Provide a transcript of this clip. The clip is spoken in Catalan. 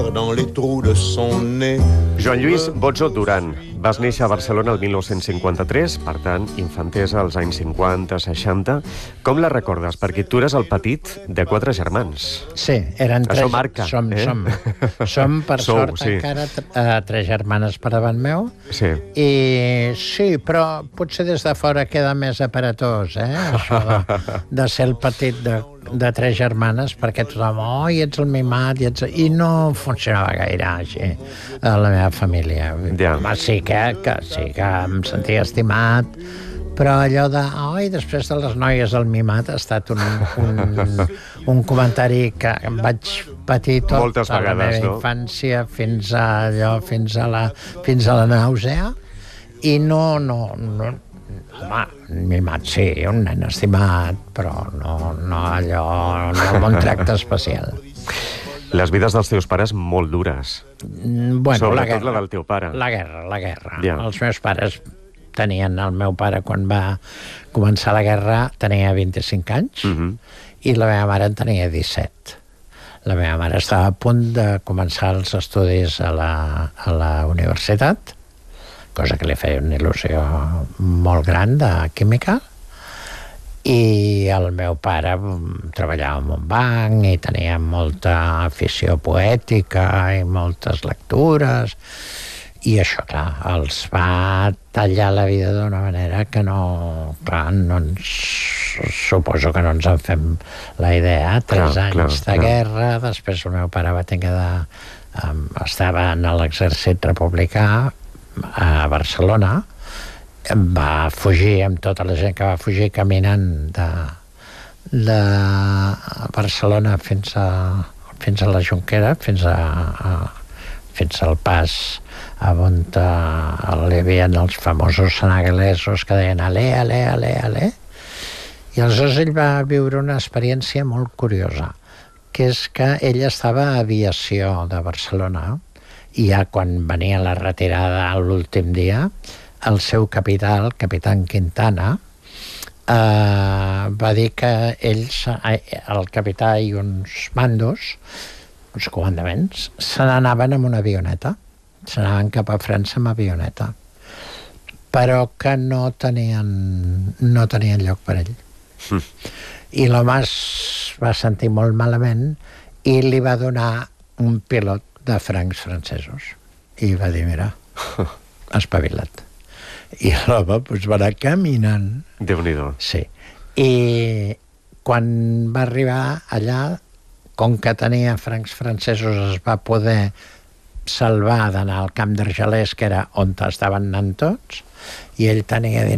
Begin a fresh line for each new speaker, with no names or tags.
dans les trous de son nez.
Joan Lluís Bozzo Duran. Vas néixer a Barcelona el 1953, per tant, infantesa als anys 50-60. Com la recordes? Perquè tu eres el petit de 4 germans.
Sí, eren 3.
Això marca,
Som per sort, encara 3 germanes per davant meu.
Sí.
I sí, però potser des de fora queda més aparatós, això de ser el petit de 3 germanes, perquè tothom, ets el mimat, i no funcionava gaire així a la meva família.
Ja.
Sí que em sentia estimat, però allò de, després de les noies el mimat ha estat un comentari que em vaig patir
moltes
tota la
vegades,
meva infància fins a la nàusea, i no, home, mimat sí, un nen estimat, però no allò, no un tracte especial.
Les vides dels teus pares molt dures.
Bueno,
sobretot la del teu pare.
La guerra.
Ja.
Els meus pares tenien... El meu pare, quan va començar la guerra, tenia 25 anys, i la meva mare en tenia 17. La meva mare estava a punt de començar els estudis a la universitat, cosa que li feia una il·lusió molt gran de química, i el meu pare treballava en un banc i tenia molta afició poètica i moltes lectures, i això, clar, els va tallar la vida d'una manera que suposo que no ens en fem la idea. 3 anys de guerra, després el meu pare va tenir estava en l'exèrcit republicà a Barcelona, va fugir amb tota la gent que va fugir caminant de Barcelona fins a la Jonquera, fins al pas on hi havia els famosos senegalesos que deien ale, ale, ale, ale. I aleshores ell va viure una experiència molt curiosa, que és que ell estava a aviació de Barcelona, i ja quan venia la retirada l'últim dia, el seu capità, el capità Quintana, va dir que ells, el capità i uns mandos, uns comandaments, se n'anaven amb una avioneta. Se n'anaven cap a França amb avioneta. Però que no tenien lloc per ell. I l'home es va sentir molt malament i li va donar un pilot de francs francesos. I va dir, mira, espavila't. I l'home va anar caminant.
Déu-n'hi-do.
Sí. I quan va arribar allà, com que tenia francs francesos, es va poder salvar d'anar al camp d'Argelers, que era on estaven anant tots, i ell tenia